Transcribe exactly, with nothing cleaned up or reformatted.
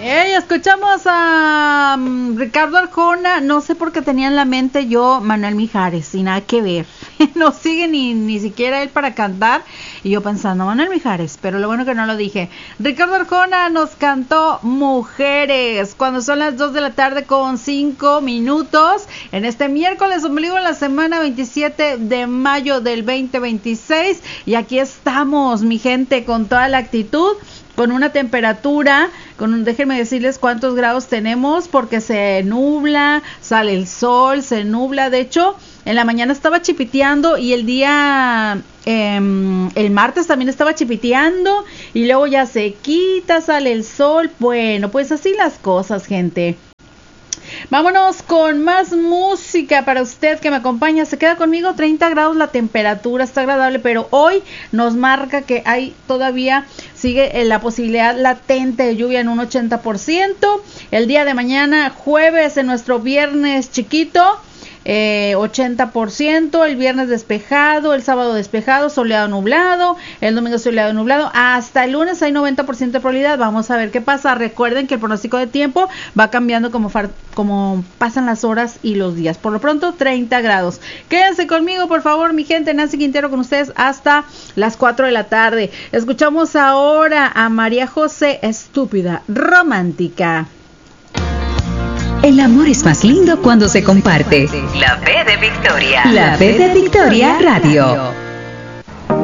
Hey, escuchamos a um, Ricardo Arjona. No sé por qué tenía en la mente yo Manuel Mijares, y nada que ver. No sigue ni, ni siquiera él para cantar. Y yo pensando, Manuel Mijares, pero lo bueno que no lo dije. Ricardo Arjona nos cantó Mujeres, cuando son las dos de la tarde con cinco minutos. En este miércoles ombligo en la semana veintisiete de mayo del veinte veintiséis. Y aquí estamos, mi gente, con toda la actitud. Con una temperatura, con un, déjenme decirles cuántos grados tenemos, porque se nubla, sale el sol, se nubla. De hecho, en la mañana estaba chipiteando y el día, eh, el martes también estaba chipiteando y luego ya se quita, sale el sol. Bueno, pues así las cosas, gente. Vámonos con más música para usted que me acompaña. Se queda conmigo, treinta grados la temperatura, está agradable, pero hoy nos marca que hay todavía, sigue la posibilidad latente de lluvia en un ochenta por ciento. El día de mañana, jueves, en nuestro viernes chiquito, Eh, ochenta por ciento, el viernes despejado, el sábado despejado, soleado nublado, el domingo soleado nublado, hasta el lunes hay noventa por ciento de probabilidad. Vamos a ver qué pasa. Recuerden que el pronóstico de tiempo va cambiando como, far, como pasan las horas y los días. Por lo pronto, treinta grados. Quédense conmigo, por favor, mi gente. Nancy Quintero con ustedes hasta las cuatro de la tarde. Escuchamos ahora a María José, Estúpida Romántica. El amor es más lindo cuando se comparte. La B de Victoria. La B de Victoria Radio.